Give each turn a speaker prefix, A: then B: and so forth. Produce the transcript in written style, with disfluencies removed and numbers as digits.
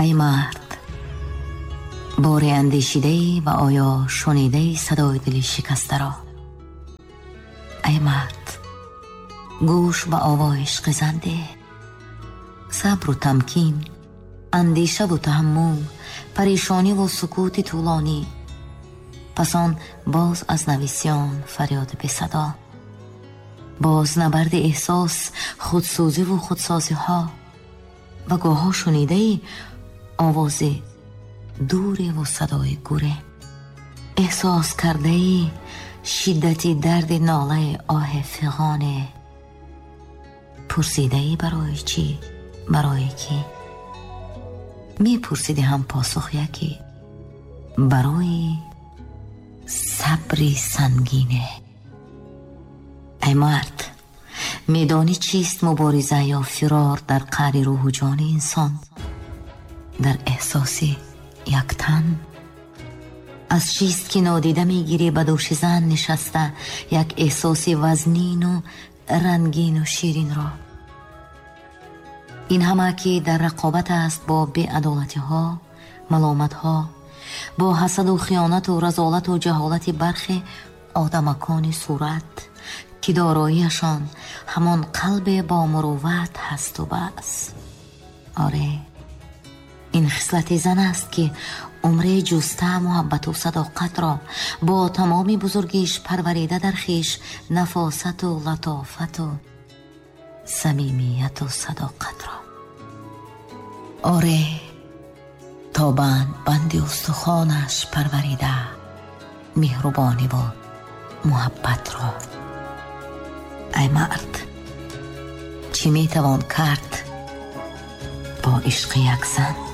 A: ای مرد، باری اندیشیده و آیا شنیده صدای دل شکسته را؟ ای مرد، گوش به آواز عشق زنده. صبر و تمکین، اندیشه و تحمل، پریشانی و سکوت طولانی. پس آن باز از نویسیان فریاد به صدا، باز نبرد احساس، خودسوزی و خودسازی ها. و گاها شنیده آواز دوری و صدای گوره. احساس کرده شدت درد ناله آه فغانه. پرسیده برای چی؟ برای کی؟ می پرسیده هم پاسخ یکی، برای صبری سنگینه. ای مرد، میدانی چیست مبارزه یا فرار در قعر روح و جان انسان؟ در احساس یک تن. از چیست که نادیده میگیری به دوش زن نشسته یک احساس وزنین و رنگین و شیرین را؟ این همه که در رقابت است با بی‌عدالتی ها، ملامت ها، با حسد و خیانت و رذالت و جهالت برخی آدمکان صورت که داراییشان همان قلب با مروت هست و بس. آره، این خصلت زن است که عمر جسته محبت و صداقت را با تمام بزرگیش پروریده در خیش نفاست و لطافت و صمیمیت و صداقت را. آره، تا بند استخوانش پروریده مهربانی و محبت را. ای مرد، چی میتوان کرد با عشق یک زن؟